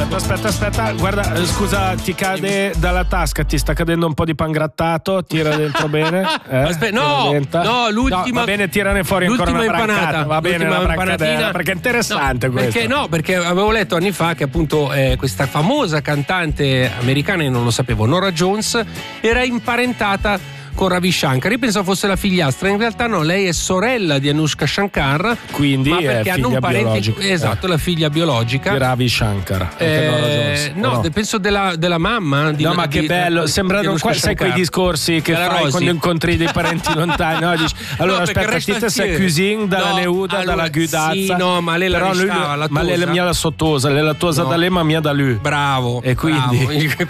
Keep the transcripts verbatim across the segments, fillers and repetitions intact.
Aspetta, aspetta, aspetta. Guarda, eh, scusa, ti cade dalla tasca, ti sta cadendo un po' di pangrattato. Tira dentro bene. Eh, aspetta, no, no, l'ultima. No, va bene, tirane fuori ancora una impanata. brancata. Va bene, l'ultima una brancatella, perché è interessante no, questo. Perché no, perché avevo letto anni fa che appunto eh, questa famosa cantante americana, io non lo sapevo, Norah Jones, era imparentata con Ravi Shankar. Io pensavo fosse la figliastra, in realtà no, lei è sorella di Anushka Shankar, quindi ma perché è hanno un figlia parente, biologica. esatto, eh. la figlia biologica di Ravi Shankar. eh, no, no, penso della, della mamma di, no, ma di, che bello, di, sembrano di qua, sai quei discorsi che della fai Rosy. quando incontri dei parenti lontani, no? Dici, allora No, perché aspetta, resta ti sei insieme. cuisine dalla No, Neuda, allora, dalla Gudazza. sì, no, ma lei la però lui, restava, la ma lei la tosa. mia la sottosa, lei la tosa No. da lei, ma mia da lui. Bravo. E quindi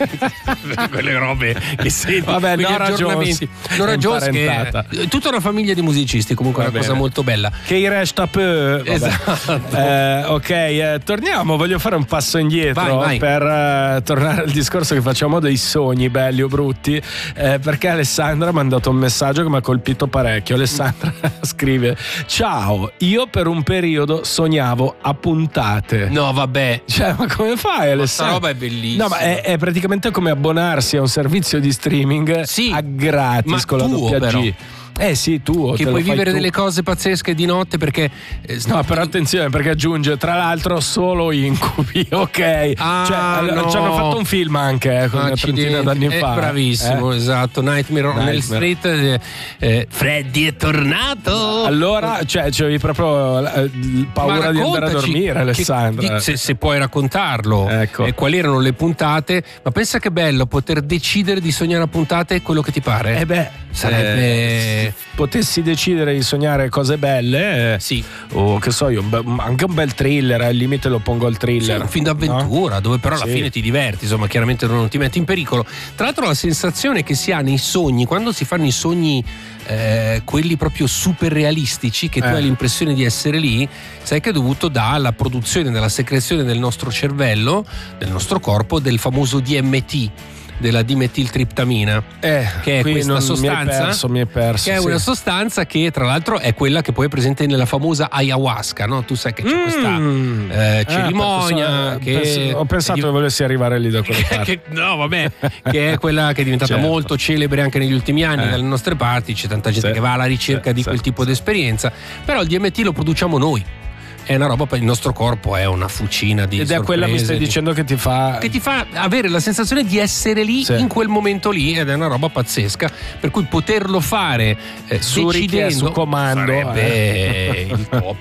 bravo. Quelle robe che senti. Vabbè, quegli Norah aggiornamenti. Jones Norah è Jones che imparentata. è tutta una famiglia di musicisti, comunque è Va una cosa bene. molto bella. Che i resta peu. Esatto. Eh, ok, eh, torniamo, voglio fare un passo indietro Vai, vai. per eh, tornare al discorso che facciamo dei sogni belli o brutti, eh, perché Alessandra mi ha mandato un messaggio che mi ha colpito parecchio. Alessandra scrive: ciao, io per un periodo sognavo a puntate. No, vabbè. Cioè, ma come fai, Alessandra? Questa roba è bellissima. No, ma è, è praticamente come abbonarsi a un servizio di streaming Sì, a gratis ma con la tuo, doppia però. G. Eh sì, tu Che te puoi lo fai vivere tu. delle cose pazzesche di notte perché eh, No, però attenzione, perché aggiunge tra l'altro solo incubi, ok? Ah, cioè, allora, no. ci hanno fatto un film anche eh, con una trentina d'anni eh, fa. bravissimo, eh. esatto. Nightmare on Nightmare. Elm Street. eh, eh, Freddy è tornato. Allora, cioè, c'avevi proprio eh, paura Ma di andare a raccontaci dormire, che- Alessandra. di- se, se puoi raccontarlo, Ecco. e quali erano le puntate. Ma pensa che bello poter decidere di sognare a puntate quello che ti pare. Eh beh, Sarebbe- eh, potessi decidere di sognare cose belle, eh, Sì. o che so io, un be- anche un bel thriller, al limite lo pongo al Sì, thriller. un film d'avventura, no? dove però alla Sì. fine ti diverti, insomma, chiaramente non ti metti in pericolo. Tra l'altro la sensazione che si ha nei sogni, quando si fanno i sogni eh, quelli proprio super realistici, che tu Eh. hai l'impressione di essere lì, sai che è dovuto dalla produzione, dalla secrezione del nostro cervello, del nostro corpo, del famoso D M T, della dimetiltriptamina, Eh, che è qui questa non, sostanza, mi hai perso, mi hai perso, che è sì. una sostanza che tra l'altro è quella che poi è presente nella famosa ayahuasca, no? Tu sai che c'è questa Mm. eh, Ah, cerimonia perché che so- ho pensato che volessi arrivare lì da quelle parti. che, no vabbè che è quella che è diventata Certo. molto celebre anche negli ultimi anni Eh. dalle nostre parti, c'è tanta gente Sì. che va alla ricerca Sì, di sì, quel tipo sì. di esperienza, però il D M T lo produciamo noi, è una roba per il nostro corpo, è una fucina di Ed è quella mi sorprese, stai di- dicendo che ti fa che ti fa avere la sensazione di essere lì Sì. in quel momento lì, ed è una roba pazzesca, per cui poterlo fare eh, Su richiesta, decidendo su comando, sarebbe il top.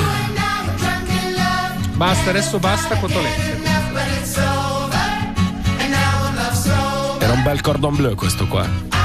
Basta, adesso basta cotolette. Era un bel cordon bleu questo qua.